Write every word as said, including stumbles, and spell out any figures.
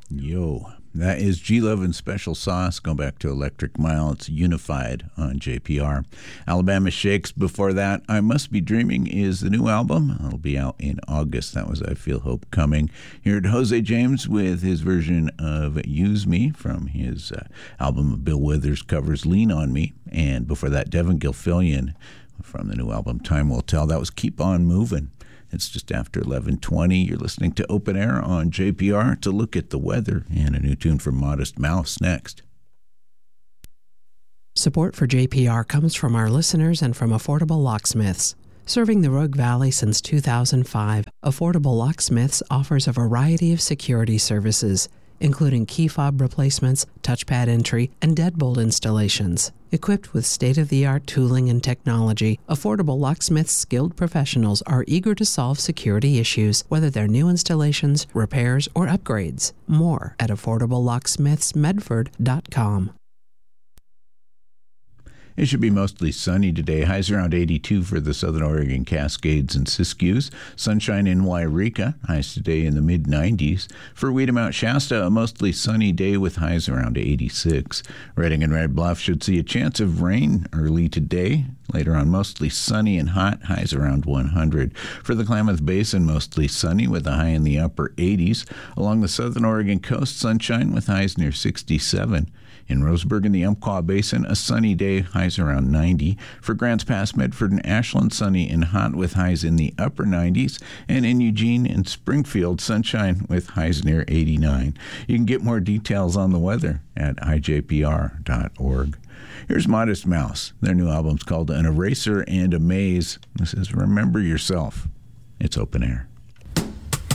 Yo, that is G-Love and Special Sauce. Going back to Electric Mile, it's Unified on J P R. Alabama Shakes before that. I Must Be Dreaming is the new album. It'll be out in August. That was I Feel Hope Coming. Here at Jose James with his version of Use Me from his uh, album Bill Withers covers Lean On Me. And before that, Devin Gilfillian from the new album Time Will Tell. That was Keep On Moving. It's just after eleven twenty. You're listening to Open Air on J P R to look at the weather and a new tune from Modest Mouse next. Support for J P R comes from our listeners and from Affordable Locksmiths. Serving the Rogue Valley since two thousand five, Affordable Locksmiths offers a variety of security services, including key fob replacements, touchpad entry, and deadbolt installations. Equipped with state-of-the-art tooling and technology, Affordable Locksmiths' skilled professionals are eager to solve security issues, whether they're new installations, repairs, or upgrades. More at affordable locksmiths medford dot com. It should be mostly sunny today. Highs around eighty-two for the Southern Oregon Cascades and Siskiyous. Sunshine in Wairika. Highs today in the mid nineties. For Ouida Mount Shasta, a mostly sunny day with highs around eighty-six. Redding and Red Bluff should see a chance of rain early today. Later on, mostly sunny and hot. Highs around one hundred. For the Klamath Basin, mostly sunny with a high in the upper eighties. Along the Southern Oregon coast, sunshine with highs near sixty-seven. In Roseburg and the Umpqua Basin, a sunny day, highs around ninety. For Grants Pass, Medford, and Ashland, sunny and hot with highs in the upper nineties. And in Eugene and Springfield, sunshine with highs near eighty-nine. You can get more details on the weather at I J P R dot org. Here's Modest Mouse. Their new album's called An Eraser and a Maze. This is Remember Yourself. It's Open Air.